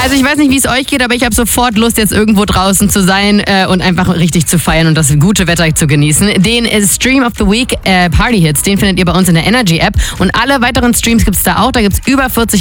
Also ich weiß nicht, wie es euch geht, aber ich habe sofort Lust, jetzt irgendwo draußen zu sein und einfach richtig zu feiern und das gute Wetter zu genießen. Den Stream of the Week Party Hits, den findet ihr bei uns in der Energy App und alle weiteren Streams gibt's da auch. Da gibt's über 40